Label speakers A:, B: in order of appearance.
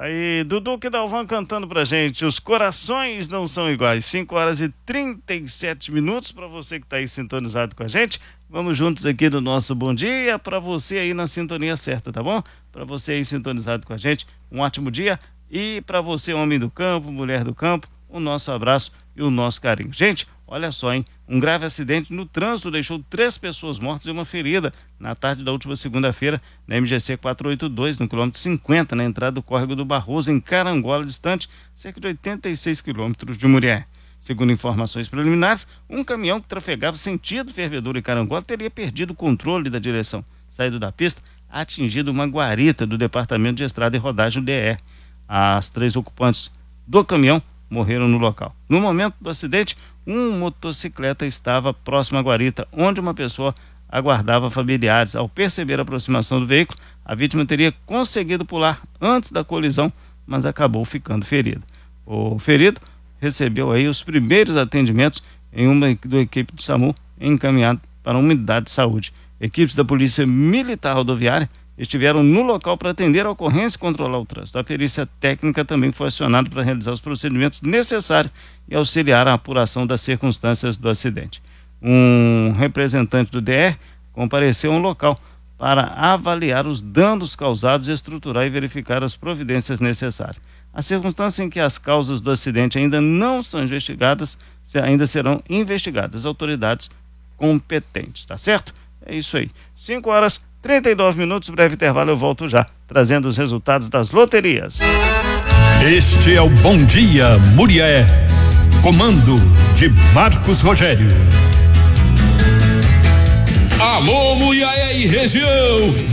A: Aí, Dudu que Dalvan cantando pra gente, os corações não são iguais. 5h37 para você que tá aí sintonizado com a gente. Vamos juntos aqui no nosso bom dia, para você aí na sintonia certa, tá bom? Para você aí sintonizado com a gente, um ótimo dia. E para você, homem do campo, mulher do campo, o nosso abraço e o nosso carinho. Gente, olha só, hein? Um grave acidente no trânsito deixou 3 pessoas mortas e uma ferida na tarde da última segunda-feira na MGC 482, no quilômetro 50, na entrada do córrego do Barroso, em Carangola, distante cerca de 86 quilômetros de Murié. Segundo informações preliminares, um caminhão que trafegava sentido Fervedura e Carangola teria perdido o controle da direção, saído da pista, atingido uma guarita do Departamento de Estrada e Rodagem DR. As 3 ocupantes do caminhão morreram no local. No momento do acidente, um motocicleta estava próximo à guarita, onde uma pessoa aguardava familiares. Ao perceber a aproximação do veículo, a vítima teria conseguido pular antes da colisão, mas acabou ficando ferida. O ferido recebeu aí os primeiros atendimentos em uma do equipe do SAMU, encaminhado para uma unidade de saúde. Equipes da Polícia Militar Rodoviária estiveram no local para atender a ocorrência e controlar o trânsito. A perícia técnica também foi acionada para realizar os procedimentos necessários e auxiliar a apuração das circunstâncias do acidente. Um representante do DR compareceu ao local para avaliar os danos causados, estruturar e verificar as providências necessárias. A circunstância em que as causas do acidente ainda não são investigadas, ainda serão investigadas as autoridades competentes, tá certo? É isso aí. 5h39, breve intervalo, eu volto já, trazendo os resultados das loterias.
B: Este é o Bom Dia Murié, comando de Marcos Rogério.
C: Alô, Murié e região,